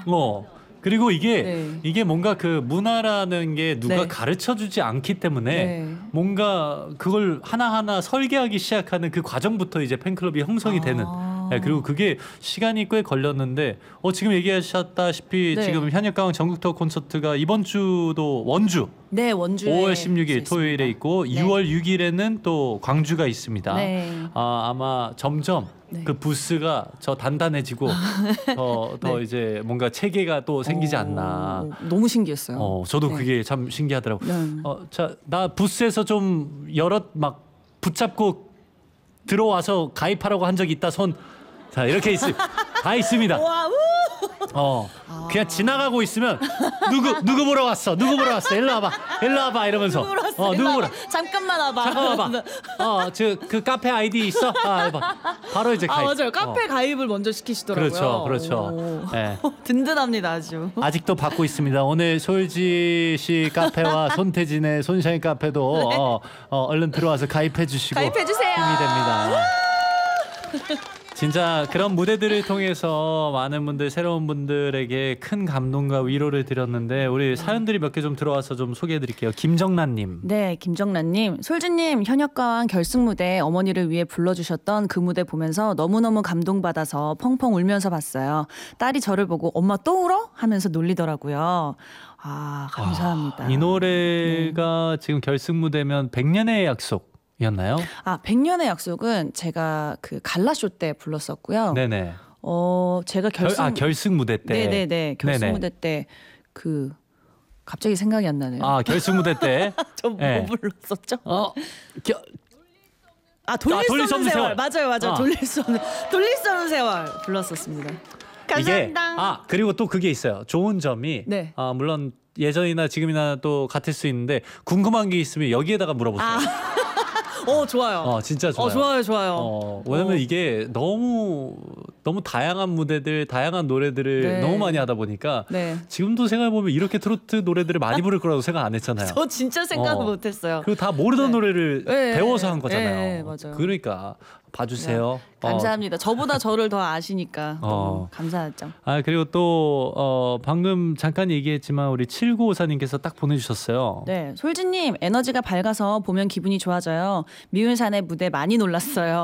그리고 이게 네. 이게 뭔가 그 문화라는 게 누가 네. 가르쳐주지 않기 때문에 네. 뭔가 그걸 하나하나 설계하기 시작하는 그 과정부터 이제 팬클럽이 형성이 되는. 네, 그리고 그게 시간이 꽤 걸렸는데 지금 얘기하셨다시피 네. 지금 현역가왕 전국 투어 콘서트가 이번 주도 원주 네, 원주에 5월 16일 있습니다. 토요일에 있고 네. 6월 6일에는 또 광주가 있습니다. 네. 아마 점점 네. 그 부스가 더 단단해지고 더 네. 이제 뭔가 체계가 또 생기지 않나. 너무 신기했어요. 저도 네. 그게 참 신기하더라고요. 네. 자, 나 부스에서 좀 여럿 막 붙잡고 들어와서 가입하라고 한 적이 있다 손. 자, 이렇게 다 있습니다. 와, 그냥 지나가고 있으면 누구 보러 왔어? 누구 보러 왔어? 일로 와봐 이러면서. 누구 보러? 잠깐만 와봐. 잠깐 와봐. 그 카페 아이디 있어? 해봐. 바로 이제 가입. 맞아요. 카페 가입을 먼저 시키시더라고요. 그렇죠. 네. 든든합니다, 아주. 아직도 받고 있습니다. 오늘 솔지 씨 카페와 손태진의 손샤인 카페도 얼른 들어와서 가입해 주시고 가입해 주세요. 힘이 됩니다. 진짜 그런 무대들을 통해서 많은 분들, 새로운 분들에게 큰 감동과 위로를 드렸는데 우리 사연들이 몇 개 좀 들어와서 좀 소개해드릴게요. 김정란님. 네, 김정란님. 솔지님, 현역가왕 결승 무대 어머니를 위해 불러주셨던 그 무대 보면서 너무너무 감동받아서 펑펑 울면서 봤어요. 딸이 저를 보고 엄마 또 울어? 하면서 놀리더라고요. 감사합니다. 이 노래가 지금 결승 무대면 100년의 약속. 이었나요? 100년의 약속은 제가 그 갈라쇼 때 불렀었고요. 네네. 제가 결승 무대 때. 네네네. 결승 네네. 무대 때 갑자기 생각이 안 나네요. 결승 무대 때. 저 뭐 네. 불렀었죠? 돌릴 수 없는 세월. 맞아요. 돌릴 수 없는 세월 불렀었습니다. 감사합니다. 그리고 또 그게 있어요. 좋은 점이 네. 물론 예전이나 지금이나 또 같을 수 있는데 궁금한 게 있으면 여기에다가 물어보세요. 좋아요. 진짜 좋아요. 좋아요. 왜냐면 이게 너무 다양한 무대들, 다양한 노래들을 네. 너무 많이 하다 보니까 네. 지금도 생각해보면 이렇게 트로트 노래들을 많이 부를 거라고 생각 안 했잖아요. 저 진짜 생각 못했어요. 그리고 다 모르던 네. 노래를 네. 배워서 한 거잖아요. 네, 맞아요. 그러니까 봐주세요. 감사합니다. 저보다 저를 더 아시니까 너무 감사하죠. 그리고 또 방금 잠깐 얘기했지만 우리 7954님께서 딱 보내주셨어요. 네, 솔지님 에너지가 밝아서 보면 기분이 좋아져요. 미운산의 무대 많이 놀랐어요.